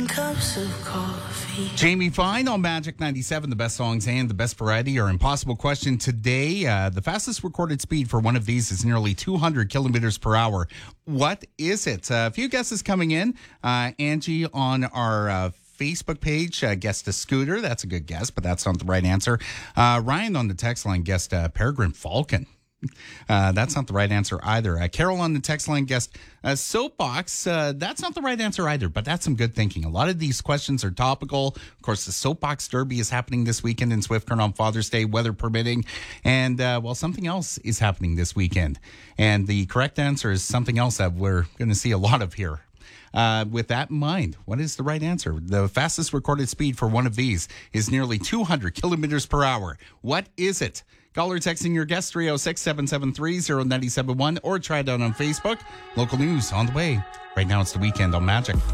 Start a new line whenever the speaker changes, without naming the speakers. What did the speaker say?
Cups of coffee.
Jamie Fine on Magic 97. The best songs and the best variety. Our impossible question today. The fastest recorded speed for one of these is nearly 200 kilometers per hour. What is it? A few guesses coming in. Angie on our Facebook page guessed a scooter. That's a good guess, but that's not the right answer. Ryan on the text line guessed Peregrine Falcon. That's not the right answer either. Carol on the text line guessed soapbox. That's not the right answer either, but that's some good thinking. A lot of these questions are topical. Of course, the Soapbox Derby is happening this weekend in Swift Current on Father's Day, weather permitting. And, something else is happening this weekend. And the correct answer is something else that we're going to see a lot of here. With that in mind, what is the right answer? The fastest recorded speed for one of these is nearly 200 kilometers per hour. What is it? Call or text in your guest 306-773-0971 or try it out on Facebook. Local news on the way. Right now it's the weekend on Magic.